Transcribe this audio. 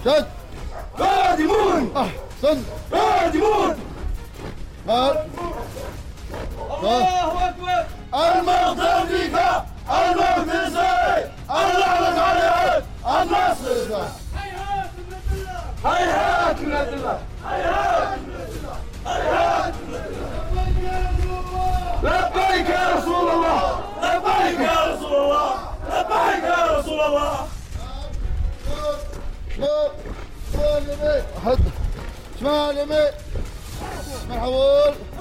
شد. قادمون. أحسن. قادمون. مال. الله أكبر. الموت أمريك، الموت إسرائيل، اللعنة عليك، النصر. هيهات من الله، هيهات من الله، هيهات من الله، هيهات من الله. لبيك يا رسول الله، لبيك يا رسول الله، لبيك يا رسول الله. شمال يمين، شمال يمين، شمال حول.